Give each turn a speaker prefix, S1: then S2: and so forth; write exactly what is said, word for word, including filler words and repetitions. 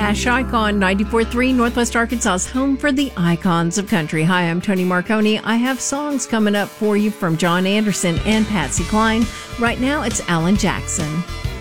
S1: Ash Icon, ninety-four point three Northwest Arkansas's home for the icons of country. Hi, I'm Tony Marconi. I have songs coming up for you from John Anderson and Patsy Cline. Right now, it's Alan Jackson.